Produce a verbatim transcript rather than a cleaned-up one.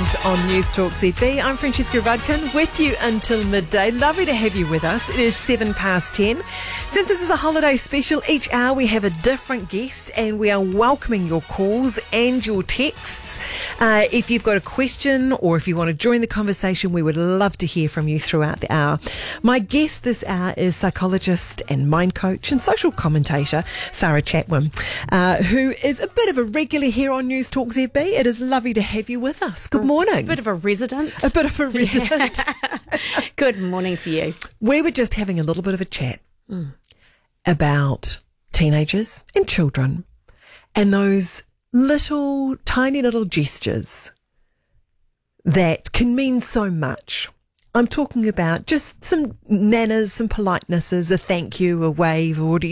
Mornings on News Talk Z B. I'm Francesca Rudkin with you until midday. Lovely to have you with us. It is seven past ten. Since this is a holiday special, each hour we have a different guest and we are welcoming your calls and your texts. Uh, if you've got a question or if you want to join the conversation, we would love to hear from you throughout the hour. My guest this hour is psychologist and mind coach and social commentator Sarah Chatwin, uh, who is a bit of a regular here on News Talk Z B. It is lovely to have you with us. Good morning. A bit of a resident. A bit of a resident. Good morning to you. We were just having a little bit of a chat mm. about teenagers and children and those little, tiny little gestures that can mean so much. I'm talking about just some manners, some politenesses, a thank you, a wave, or